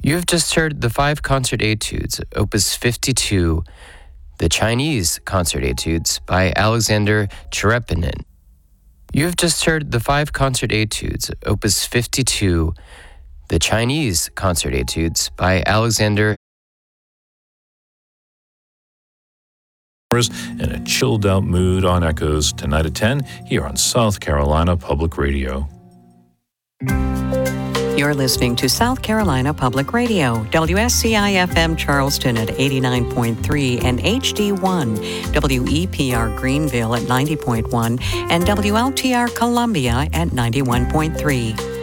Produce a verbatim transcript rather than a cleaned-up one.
You have just heard the five concert etudes, Opus fifty-two, the Chinese concert etudes by Alexander Cherepinin. You have just heard the five concert etudes, Opus fifty-two, the Chinese concert etudes by Alexander in a chilled out mood on Echoes tonight at ten here on South Carolina Public Radio. You're listening to South Carolina Public Radio, W S C I F M Charleston at eighty-nine point three and H D one, W E P R Greenville at ninety point one, and W L T R Columbia at ninety-one point three.